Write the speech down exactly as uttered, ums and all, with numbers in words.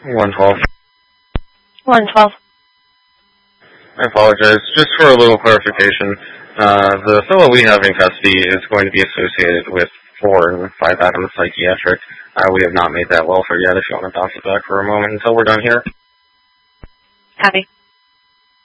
one twelve. one twelve. I apologize. Just for a little clarification, uh, the fellow we have in custody is going to be associated with four and five Adams Psychiatric. Uh, we have not made that welfare yet, if you want to bounce it back for a moment until we're done here. Copy.